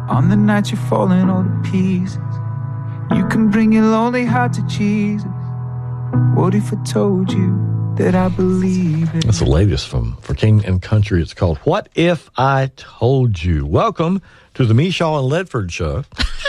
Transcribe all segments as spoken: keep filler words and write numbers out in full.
On the night you're falling all to pieces, you can bring your lonely heart to Jesus. What if I told you that I believe it? That's the latest from for King and Country. It's called What If I Told You. Welcome to the Meshaw and Ledford Show.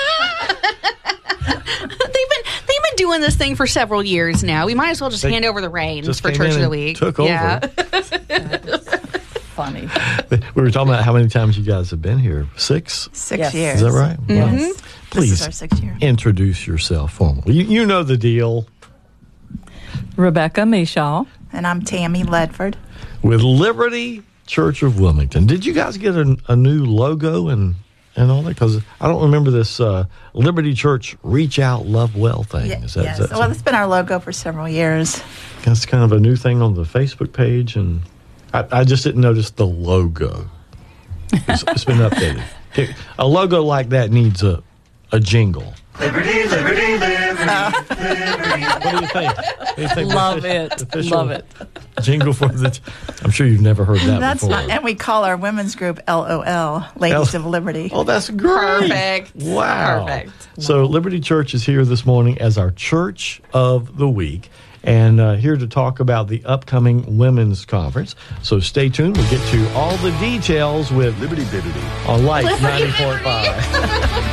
They've been they've been doing this thing for several years now. We might as well just They hand over the reins just for came Church in of the and Week. took yeah. over. Funny. We were talking about how many times you guys have been here. Six? Six Yes. years. Is that right? Mm-hmm. Well, This please is our sixth year. introduce yourself formally. You, you know the deal. Rebecca Meshaw. And I'm Tammy Ledford. With Liberty Church of Wilmington. Did you guys get a, a new logo and, and all that? Because I don't remember this uh, Liberty Church Reach Out, Love Well thing. Ye- Is that, yes. is that Well, it's been our logo for several years. that's kind of a new thing on the Facebook page, and I, I just didn't notice the logo. It's, it's been updated. It- a logo like that needs a, a jingle. Liberty, liberty, liberty, liberty. What do you think? What do you think? Love The it. official Love it. Jingle for the. I'm sure you've never heard that That's before. not, and we call our women's group L O L, Ladies L- of Liberty. Oh, that's great. Perfect. Wow. Perfect. So Liberty Church is here this morning as our Church of the Week, and uh, here to talk about the upcoming Women's Conference. So stay tuned. We'll get to all the details with Liberty, liberty. on Light ninety point five.